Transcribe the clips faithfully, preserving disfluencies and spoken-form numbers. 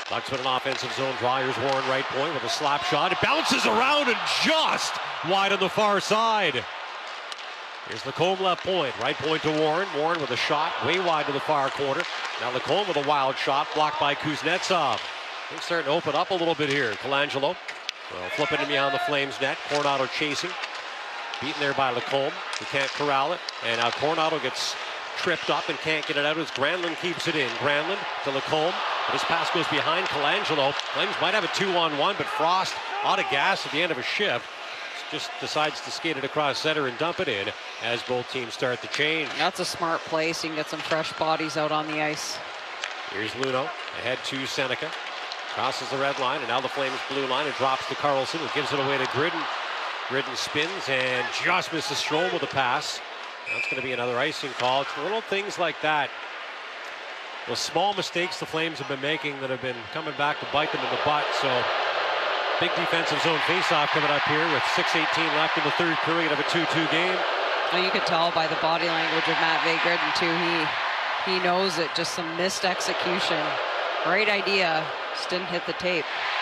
Bucks with an offensive zone draw. Here's Warren right point with a slap shot. It bounces around and just wide on the far side. Here's Lacombe left point. Right point to Warren. Warren with a shot way wide to the far corner. Now Lacombe with a wild shot blocked by Kuznetsov. Things starting to open up a little bit here. Colangelo well, flipping it beyond the Flames net. Coronado chasing. Beaten there by Lacombe. He can't corral it. And now Coronado gets tripped up and can't get it out as Granlund keeps it in. Granlund to Lacombe. But his pass goes behind Colangelo. Flames might have a two-on-one, but Frost out of gas at the end of a shift. Just decides to skate it across center and dump it in as both teams start to change. That's a smart play, so you can get some fresh bodies out on the ice. Here's Luno ahead to Seneca. Crosses the red line, and now the Flames blue line. It drops to Carlson, who gives it away to Gridden. Gridden spins and just misses Strome with a pass. That's going to be another icing call. It's little things like that. Those small mistakes the Flames have been making that have been coming back to bite them in the butt. So big defensive zone faceoff coming up here with six eighteen left in the third period of a two two game. Well, you could tell by the body language of Matvei Gridden too. He he knows it. Just some missed execution. Great idea. Just didn't hit the tape.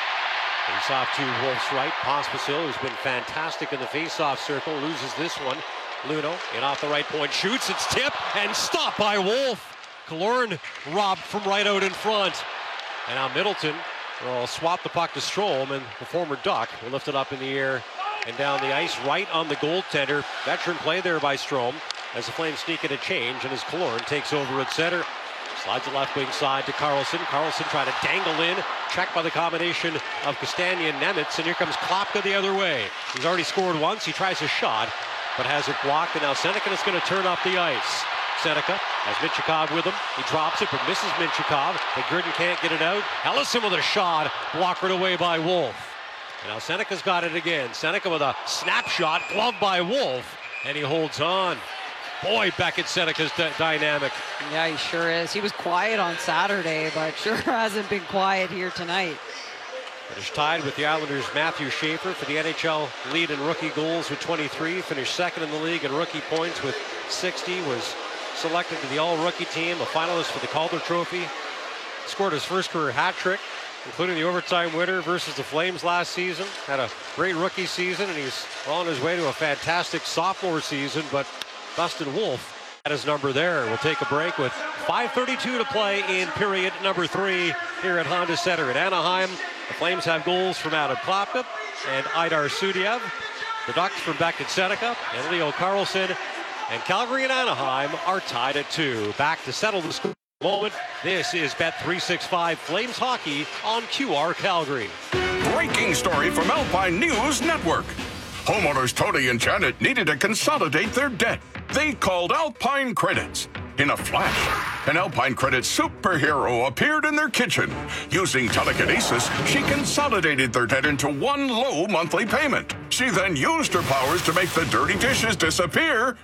Faceoff to Wolf's right. Pospisil, who's been fantastic in the faceoff circle, loses this one. Luno in off the right point, shoots. It's tipped and stopped by Wolf. Killorn robbed from right out in front. And now Middleton will swap the puck to Strome, and the former Duck will lift it up in the air and down the ice right on the goaltender. Veteran play there by Strome as the Flames sneak in a change, and as Killorn takes over at center. Slides the left wing side to Carlson. Carlson trying to dangle in. Checked by the combination of Castagna and Nemitz, and here comes Klopka the other way. He's already scored once. He tries a shot, but has it blocked, and now Seneca is going to turn up the ice. Seneca has Minchikov with him. He drops it, but misses Minchikov. But Gridden can't get it out. Ellison with a shot, blockered away by Wolf. And now Seneca's got it again. Seneca with a snapshot, gloved by Wolf, and he holds on. Boy, Beckett Seneca's d- dynamic. Yeah, he sure is. He was quiet on Saturday, but sure hasn't been quiet here tonight. Finished tied with the Islanders' Matthew Schaefer for the N H L lead in rookie goals with twenty-three. Finished second in the league in rookie points with sixty. Was selected to the all-rookie team, a finalist for the Calder Trophy. Scored his first career hat trick, including the overtime winner versus the Flames last season. Had a great rookie season, and he's on his way to a fantastic sophomore season. But Dustin Wolf had his number there. We'll take a break with five thirty-two to play in period number three here at Honda Center in Anaheim. The Flames have goals from Adam Klopka and Idar Sudiev. The Ducks from Beckett Seneca and Leo Carlson. And Calgary and Anaheim are tied at two. Back to settle the score moment. This is Bet three sixty-five Flames Hockey on Q R Calgary. Breaking story from Alpine News Network. Homeowners Tony and Janet needed to consolidate their debt. They called Alpine Credits. In a flash, an Alpine Credit superhero appeared in their kitchen. Using telekinesis, she consolidated their debt into one low monthly payment. She then used her powers to make the dirty dishes disappear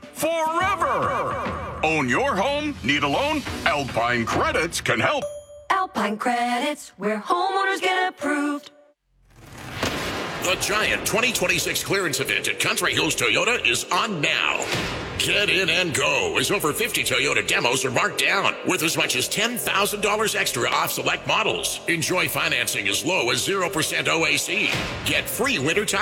forever. Own your home? Need a loan? Alpine Credits can help. Alpine Credits, where homeowners get approved. The giant twenty twenty-six clearance event at Country Hills Toyota is on now. Get in and go, as over fifty Toyota demos are marked down with as much as ten thousand dollars extra off select models. Enjoy financing as low as zero percent O A C. Get free winter tires.